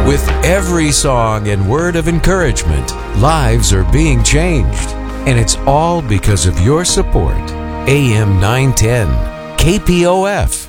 With every song and word of encouragement, lives are being changed. And it's all because of your support. AM 910, KPOF.